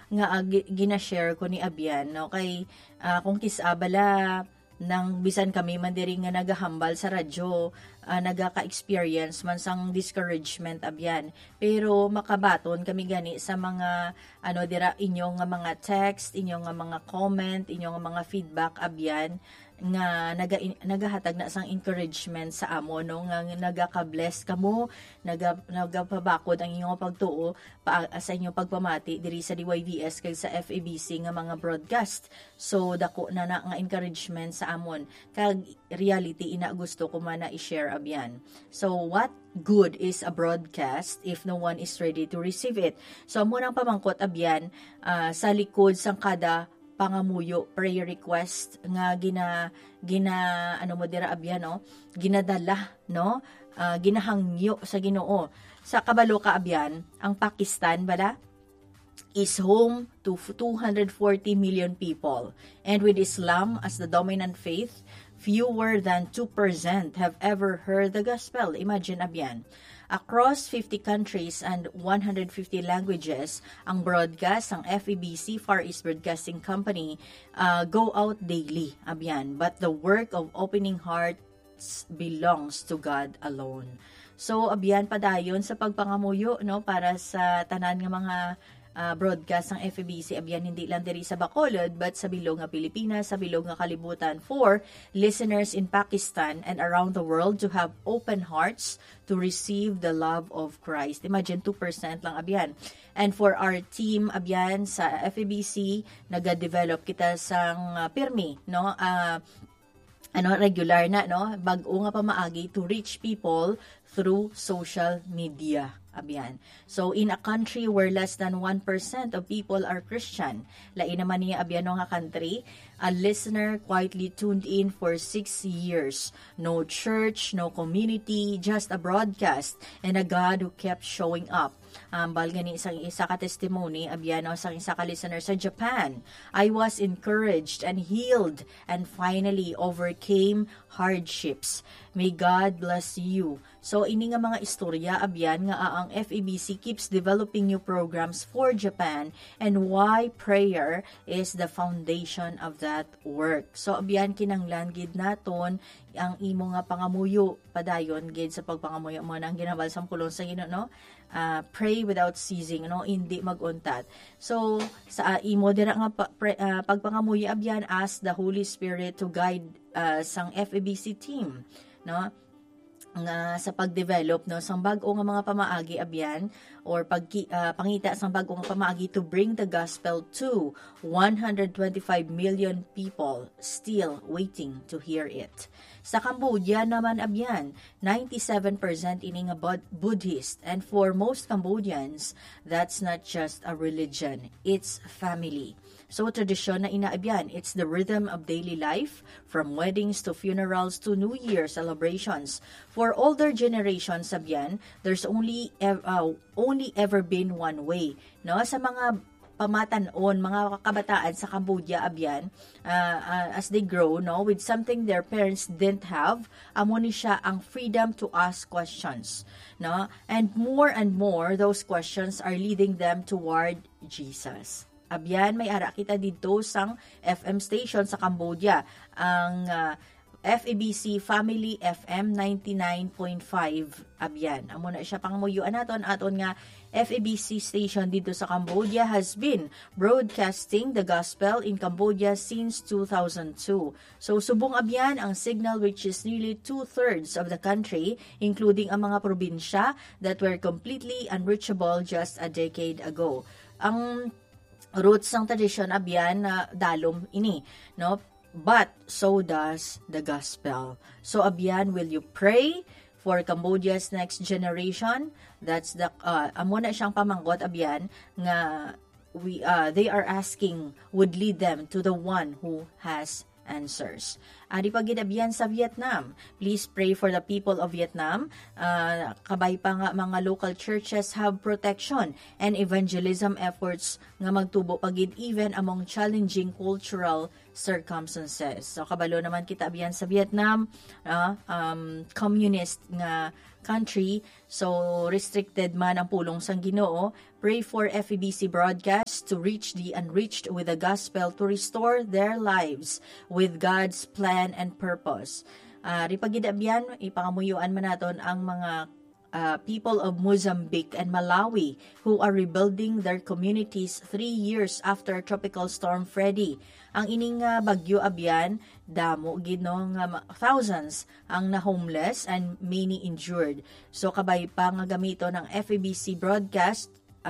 nga gina-share ko ni Abian no kay kung kisabala nang bisan kami man diri nga nagahambal sa radyo, nagaka-experience man sang discouragement abyan. Pero makabaton kami gani sa mga dira inyong nga mga text, inyong nga mga comment, inyong nga mga feedback abyan nga nagahatag na sang encouragement sa amo no nga nagaka-bless kamo, nagapabakod ang inyong pagtuo sa inyong pagpamati diri sa DYVS kag sa FEBC nga mga broadcast. So dako na nga encouragement sa amon kag reality ina gusto ko man na i-share abyan. So what good is a broadcast if no one is ready to receive it? So amo nang pamangkot abyan sa likod sang kada pangamuyo prayer request nga ginadala no ginahangyo sa Ginoo sa kabalo ka abyan. Ang Pakistan bala is home to 240 million people, and with Islam as the dominant faith, fewer than 2% have ever heard the gospel. Imagine abyan. Across 50 countries and 150 languages, ang broadcast, ang FEBC, Far East Broadcasting Company, go out daily, abyan. But the work of opening hearts belongs to God alone. So, abyan padayon sa pagpangamuyo, no, para sa tanan nga mga broadcast ng FEBC abyan hindi lang diri sa Bacolod but sa bilog nga Pilipinas, sa bilog nga kalibutan, for listeners in Pakistan and around the world to have open hearts to receive the love of Christ. Imagine 2% lang abyan. And for our team abyan sa FEBC, nagadevelop kita sang pirmi no regular na no bag-o nga pamaagi to reach people through social media. Abyan. So, in a country where less than 1% of people are Christian, lain naman niya abyan nga country, a listener quietly tuned in for 6 years. No church, no community, just a broadcast, and a God who kept showing up. Balgani isang isa ka testimony, abyan o isang isa ka listener sa Japan. I was encouraged and healed and finally overcame hardships. May God bless you. So, ini nga mga istorya, abyan, nga ang FEBC keeps developing new programs for Japan and why prayer is the foundation of that work. So, abyan, kinanglan gid naton ang imo nga pangamuyo, padayon gid sa pagpangamuyo mo nang ginabal sa kulon sa Ginoo, no? Pray without ceasing, no? Hindi maguntat. So, sa imo dira nga pagpangamuyo, abyan, ask the Holy Spirit to guide sang FEBC team, no, nga sa pagdevelop no sang bag-o nga mga pamaagi abyan or pangita sang bag-o nga pamaagi to bring the gospel to 125 million people still waiting to hear it. Sa Cambodia naman abyan, 97% ini nga Buddhist, and for most Cambodians, that's not just a religion, it's family. So, tradisyon na inaabyan, it's the rhythm of daily life, from weddings to funerals to New Year celebrations. For older generations, abyan, there's only ever been one way. No? Sa mga pamatanon, mga kabataan sa Cambodia, abyan, as they grow, no, with something their parents didn't have, amo ni siya ang freedom to ask questions. No? And more, those questions are leading them toward Jesus. Abyan, may ara kita dito sang FM station sa Cambodia, ang FEBC Family FM 99.5 abyan. Amo na siya pangmuyuan aton nga FEBC station dito sa Cambodia has been broadcasting the gospel in Cambodia since 2002. So subong abyan ang signal reaches nearly 2/3 of the country, including ang mga probinsya that were completely unreachable just a decade ago. Ang roots ng tradisyon abyan na dalom ini, no? But so does the gospel. So abyan, will you pray for Cambodia's next generation? That's the amo na siyang pamanggot abyan nga they are asking would lead them to the one who has answers. Adi pagidabyan sa Vietnam. Please pray for the people of Vietnam. Kabay pa nga mga local churches have protection and evangelism efforts nga magtubo pagid even among challenging cultural circumstances. So kabalo naman kita abyan sa Vietnam, communist nga country, so restricted man ang pulong sang Ginoo, pray for FEBC broadcast to reach the unreached with the gospel to restore their lives with God's plan and purpose. Ripagidabyan, ipangamuyuan man naton ang mga people of Mozambique and Malawi who are rebuilding their communities 3 years after Tropical Storm Freddy. Ang ining bagyo abyan, damo ginong thousands ang na-homeless and many injured. So kabay pa nga gamito ng FEBC broadcast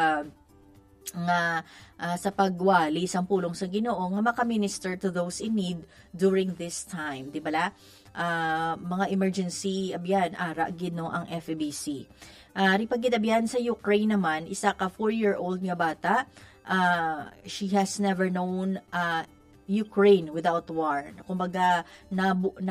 sa pagwali sa pulong sa Ginoo nga makaminister to those in need during this time, di ba? Mga emergency abyan ara Ginoo ang FEBC. Ripagid abyan sa Ukraine naman, isa ka 4-year-old nga bata, she has never known Ukraine without war. Kumbaga na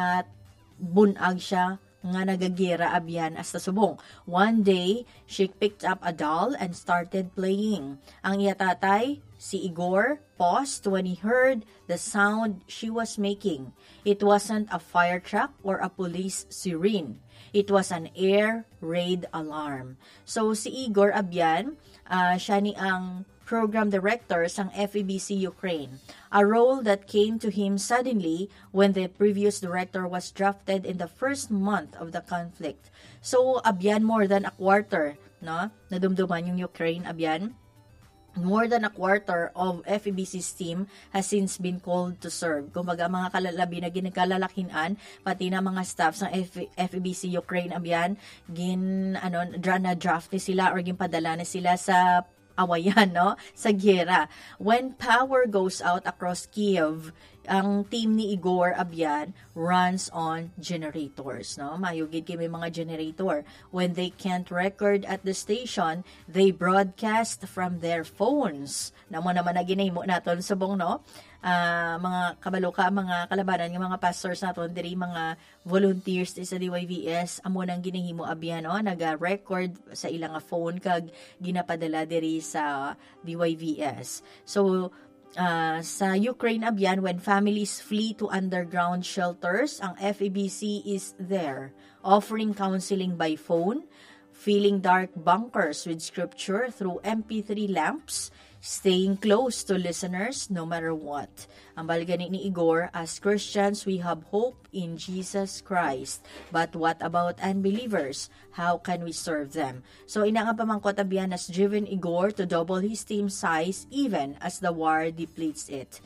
bunag siya nga nagagira abyan hasta subong. One day, she picked up a doll and started playing. Ang iya tatay, si Igor, paused when he heard the sound she was making. It wasn't a fire truck or a police siren. It was an air raid alarm. So si Igor abyan, siya ni ang program director sang FEBC Ukraine, a role that came to him suddenly when the previous director was drafted in the first month of the conflict. So abyan more than a quarter, no? Nadumduman yung Ukraine abyan. More than a quarter of FEBC's team has since been called to serve. Kumbaga mga kalalabi na ginagkalalakinan, pati na mga staff ng FEBC Ukraine abyan, na-draft ni sila or ginpadala na sila sa awayan, no? Sa giyera. When power goes out across Kiev, ang team ni Igor abyan runs on generators, no? Mayugid kay mga generator. When they can't record at the station, they broadcast from their phones. Namo naman na ginahimo naton subong, no? Mga kabaloka, mga kalabanan, yung mga pastors naton diri, mga volunteers sa DYVS, amo nang ginahimo abyan, no? Naga-record sa ilang phone kag ginapadala diri sa DYVS. So sa Ukraine abyan, when families flee to underground shelters, ang FEBC is there, offering counseling by phone, filling dark bunkers with scripture through MP3 lamps, staying close to listeners no matter what. Ang balgani ni Igor, as Christians, we have hope in Jesus Christ. But what about unbelievers? How can we serve them? So ina nga pamangkot abyan has driven Igor to double his team size even as the war depletes it.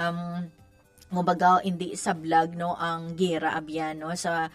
Kumbaga, hindi sablag, no, ang gera abyan, no, sa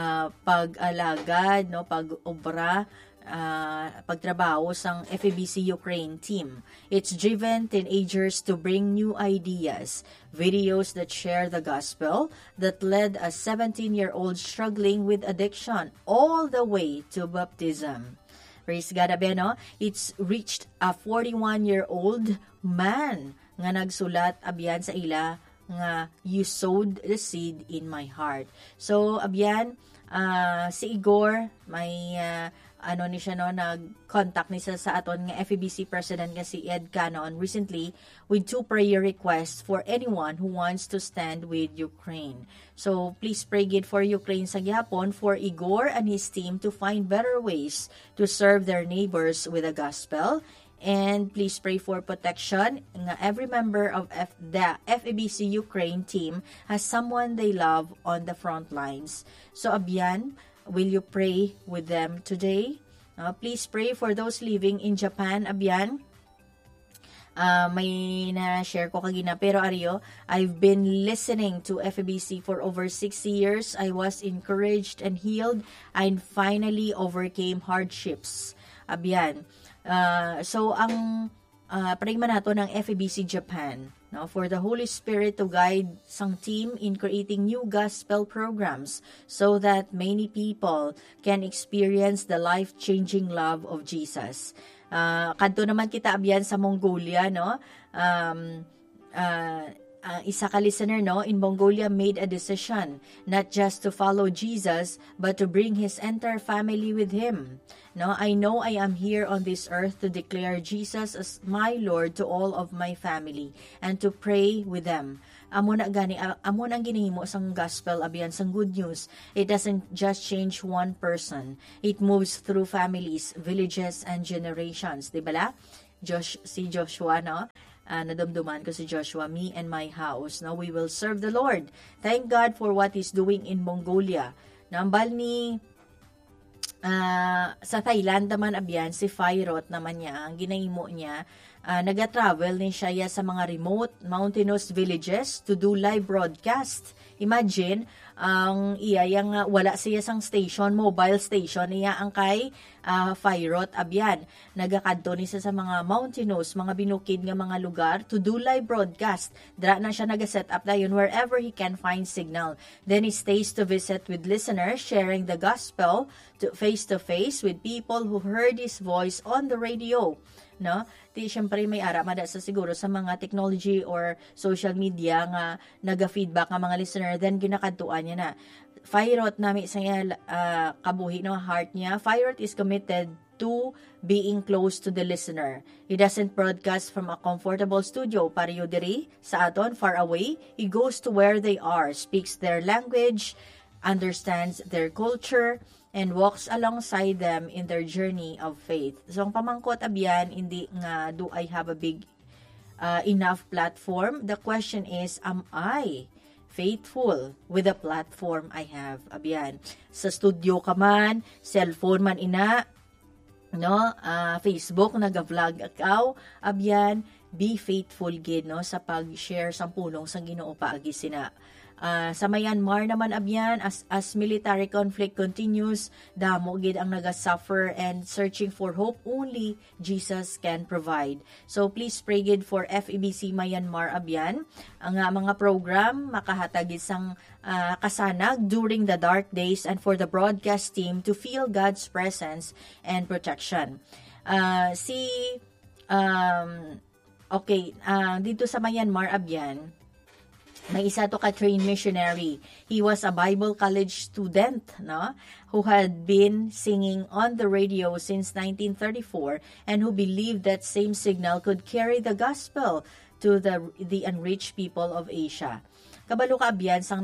pag-alagad, no, pag-obra, pagtrabaho sang FEBC Ukraine team. It's driven teenagers to bring new ideas, videos that share the gospel, that led a 17-year-old struggling with addiction all the way to baptism. Praise God, no? It's reached a 41-year-old man nga nagsulat abyan sa ila nga you sowed the seed in my heart. So abyan, si Igor may ni siya, no, nag-contact ni sa aton nga FEBC president nga si Ed Canon recently with 2 prayer requests for anyone who wants to stand with Ukraine. So please pray good for Ukraine sa gihapon, for Igor and his team to find better ways to serve their neighbors with the gospel. And please pray for protection. Nga every member of the FEBC Ukraine team has someone they love on the front lines. So abyan, will you pray with them today? Please pray for those living in Japan, abyan. May na-share ko kagina, pero Ario, I've been listening to FEBC for over 60 years. I was encouraged and healed and finally overcame hardships. Abyan. So ang pray man nato ng FEBC Japan, no, for the Holy Spirit to guide sang team in creating new gospel programs so that many people can experience the life-changing love of Jesus. Kadto naman kita abyan sa Mongolia, no? Isa ka listener, no, in Mongolia made a decision not just to follow Jesus but to bring his entire family with him. No, I know I am here on this earth to declare Jesus as my Lord to all of my family and to pray with them. Amo nang ginahimo sang gospel abyan sang good news. It doesn't just change one person. It moves through families, villages, and generations, di ba la? si Joshua, no? Nadumduman ko si Joshua, me and my house, no? We will serve the Lord. Thank God for what He's doing in Mongolia. Nambal ni sa Thailand naman abyan, si Fairot naman niya, ang ginahimo niya, nag-travel ni siya sa mga remote mountainous villages to do live broadcast. Imagine, ang yang wala siya sang station, mobile station, iya ang kay Fairot abyan. Nagakadto ni siya sa mga mountainous, mga binukid nga mga lugar to do live broadcast. Dra na siya nag-set up dayon wherever he can find signal. Then he stays to visit with listeners, sharing the gospel face to face with people who heard his voice on the radio. No? Di syempre may ara mada sa siguro sa mga technology or social media nga naga-feedback nga mga listener, then ginakadtuan niya na. Fairot nami sa kabuhi no heart niya. Fairot is committed to being close to the listener. He doesn't broadcast from a comfortable studio pareho diri sa aton far away. He goes to where they are, speaks their language, understands their culture, and walks alongside them in their journey of faith. So, ang pamangkot abyan, hindi nga, do I have a big enough platform? The question is, am I faithful with the platform I have? Abyan. Sa studio ka man, cellphone man ina, no? Facebook, nag-vlog akaw, abyan, be faithful gid, no? Sa pag-share sa pulong sa Ginoo paagi sina. Sa Myanmar naman abyan, as military conflict continues, damo gid ang naga-suffer and searching for hope only Jesus can provide. So please pray gid for FEBC Myanmar abyan. Ang mga program makahatag isang kasanag during the dark days, and for the broadcast team to feel God's presence and protection. Dito sa Myanmar abyan, may isa to ka-trained missionary. He was a Bible college student, no, who had been singing on the radio since 1934 and who believed that same signal could carry the gospel to the unreached people of Asia. Kabalo ka abyan sang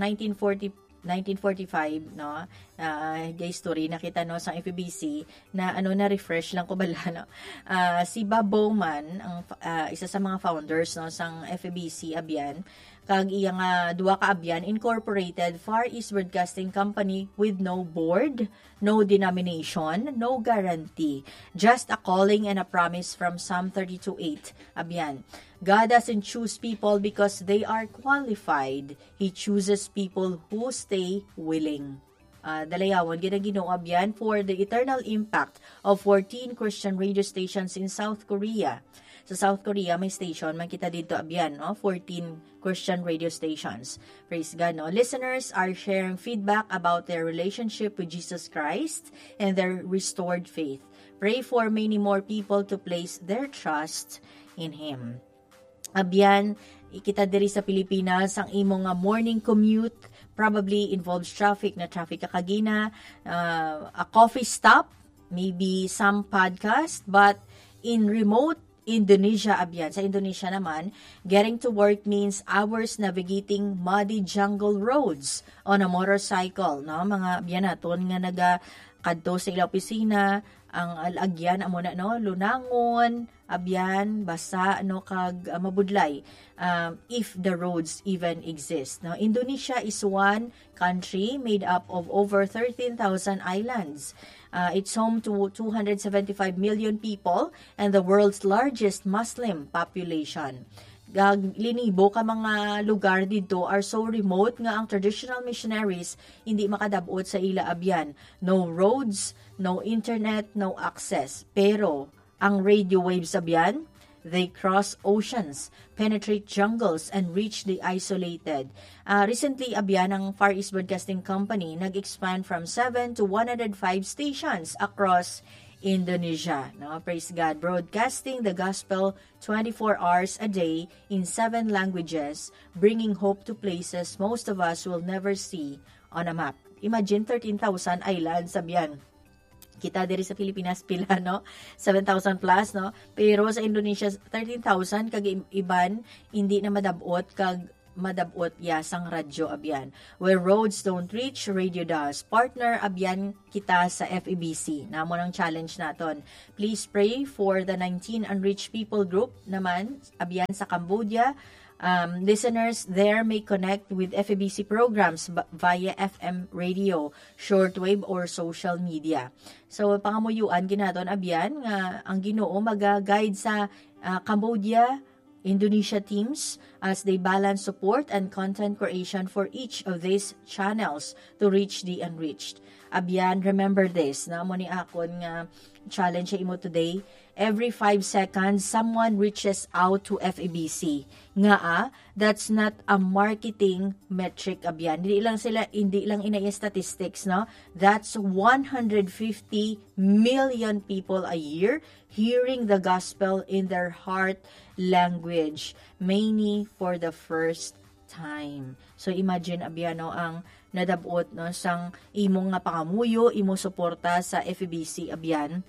1945, no, gay story nakita no sa FEBC na na-refresh lang ko bala, no. Si Bob Bowman, ang isa sa mga founders no sang FEBC abyan, kag iyang duwa ka abyan incorporated Far East Broadcasting Company with no board, no denomination, no guarantee, just a calling and a promise from Psalm 32:8. Abyan, God doesn't choose people because they are qualified. He chooses people who stay willing. Dalayawan Ginoo abyan for the eternal impact of 14 Christian radio stations in South Korea. Sa South Korea, may station, makita dito abyan, no? 14 Christian radio stations. Praise God, no? Listeners are sharing feedback about their relationship with Jesus Christ and their restored faith. Pray for many more people to place their trust in Him. Abyan, ikita diri sa Pilipinas, ang imong morning commute probably involves traffic kakagina, a coffee stop, maybe some podcast, but in remote Indonesia abyan. Sa Indonesia naman, getting to work means hours navigating muddy jungle roads on a motorcycle, no? Mga abyan naton nga kadto sa ila opisina, ang alagyan amo na no, lunangon, abyan, basa no kag mabudlay. If the roads even exist. No, Indonesia is one country made up of over 13,000 islands. It's home to 275 million people and the world's largest Muslim population. Linibo ka mga lugar dito are so remote nga ang traditional missionaries hindi makadabot sa ila abyan. No roads, no internet, no access. Pero ang radio waves abyan, they cross oceans, penetrate jungles, and reach the isolated. Recently, abyan ang Far East Broadcasting Company nag-expand from 7 to 105 stations across Indonesia. No? Praise God. Broadcasting the gospel 24 hours a day in 7 languages, bringing hope to places most of us will never see on a map. Imagine 13,000 islands, abyan. Kita diri sa Pilipinas pila, no? 7,000 plus, no? Pero sa Indonesia 13,000 kag iban hindi na madabot kag madabot sang radyo abyan. Where roads don't reach, radio does. Partner abyan kita sa FEBC. Namo ng challenge naton. Please pray for the 19 unreached people group naman abyan sa Cambodia. Listeners there may connect with FEBC programs via FM radio, shortwave, or social media. So, pangamuyuan ginaton abyan nga ang Ginoo mag-guide sa Cambodia, Indonesia teams as they balance support and content creation for each of these channels to reach the unreached. Abyan, remember this, na mo ni akon nga challenge sa imo today. Every 5 seconds, someone reaches out to FEBC. That's not a marketing metric, abyan. Hindi lang inay statistics, no? That's 150 million people a year hearing the gospel in their heart language, many for the first time. So imagine abyan, no, ang nadabot, no, sang imong nga pangamuyo, imo suporta sa FEBC abyan.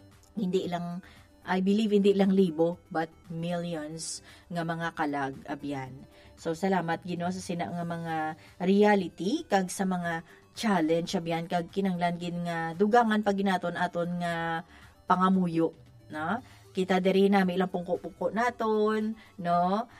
I believe hindi lang libo but millions nga mga kalag abyan. So salamat Ginoo sa sina nga mga reality kag sa mga challenge abyan kag kinanglan gin nga dugangan pag ginaton aton nga pangamuyo, no? Kita diri na may ilang pungko-pungko naton, no?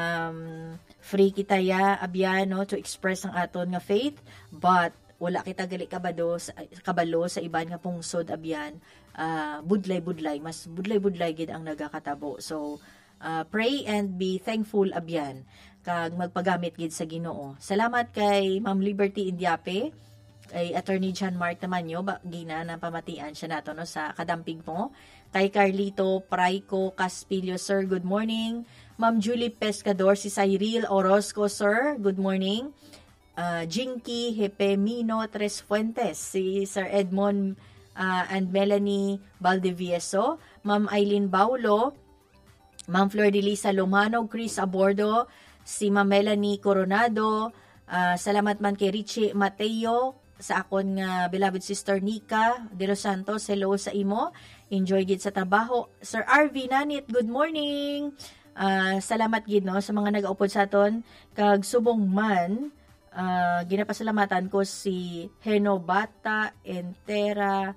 Free kita ya abyan, no, to express ang aton nga faith, but wala kita gali kabalo sa iban nga pungsod abyan. Budlay-budlay, mas budlay-budlay gid ang nagakatabo. So pray and be thankful abyan kag magpagamit gid sa Ginoo. Salamat kay Ma'am Liberty Indiape, kay Attorney John Mark naman nyo, gina na pamatian siya nato, no, sa kadampig mo. Kay Carlito Praico Caspillo, sir, good morning. Ma'am Julie Pescador, si Cyril Orozco, sir, good morning. Jinky Hepemino Tres Fuentes, si Sir Edmond and Melanie Valdevieso, Ma'am Eileen Baulo, Ma'am Flor de Lisa Lumano, Chris Abordo, si Ma'am Melanie Coronado, salamat man kay Richie Mateo, sa akon nga beloved sister Nika de los Santos, hello sa imo, enjoy gid sa trabaho. Sir RV Nanit, good morning. Salamat gid, no, sa mga nag-upod sa aton kag subong man. Ginapasalamatan ko si Henobata Entera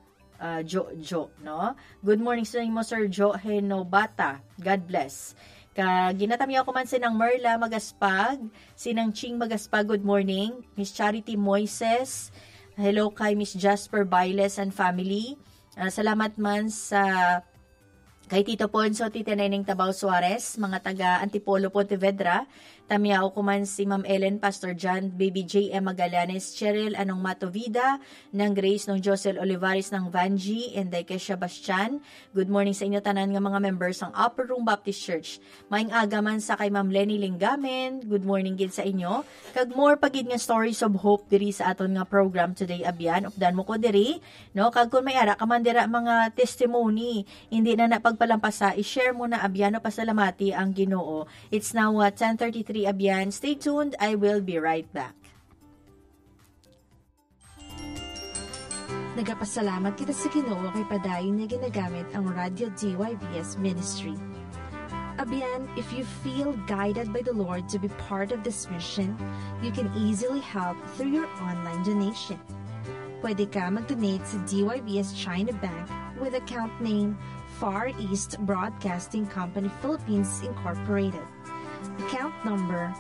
Jo, no? Good morning sa inyo, Sir Jo Henobata. God bless. Ginatamiya ko man sinang Merla Magaspag, sinang Ching Magaspag, good morning. Miss Charity Moises, hello kay Miss Jasper Bailes and family. Salamat man sa kay Tito Ponso, Tita Neneng Tabaw Suarez, mga taga Antipolo, Pontevedra. Tamiao ko man si Ma'am Ellen, Pastor John, Baby J.M. Magallanes, Cheryl Anong Matovida, ng Grace, ng Josel Olivares, ng Vanji, and kay Sebastian. Good morning sa inyo tanan nga mga members ng Upper Room Baptist Church. Maing aga man sa kay Ma'am Lenny Lingamen, good morning gid sa inyo. Kag more pagid nga stories of hope diri sa aton nga program today abyan. Updan mo ko diri, no? Kag kun may ara ka man dira mga testimony, hindi na napagpalampasa, i-share mo na abyan o pasalamati ang Ginoo. It's now 10:33 abyan. Stay tuned. I will be right back. Nagapasalamat kita sa Ginoo kay padayon na ginagamit ang Radio DYBS Ministry. Abyan, if you feel guided by the Lord to be part of this mission, you can easily help through your online donation. Pwede ka mag-donate sa DYBS China Bank with account name Far East Broadcasting Company Philippines Incorporated. Account number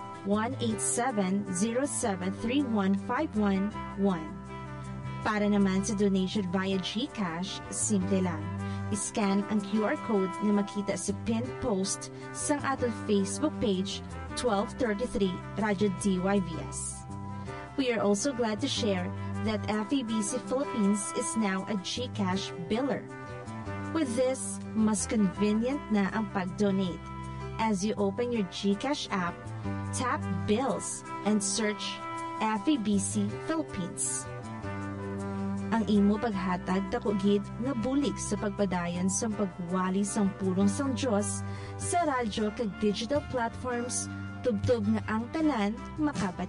187073151-1. Para naman sa donation via GCash, simple lang. I-scan ang QR code na makita sa pinned post sa ating Facebook page 1233 Radyo DYBS. We are also glad to share that FEBC Philippines is now a GCash biller. With this, mas convenient na ang pag-donate. As you open your GCash app, tap Bills and search FEBC Philippines. Ang imo paghatag dako gid nga bulig sa pagpadayon sa pagwali sang pulong sang Dios sa radyo kag digital platforms tubtob nga ang tanan makabat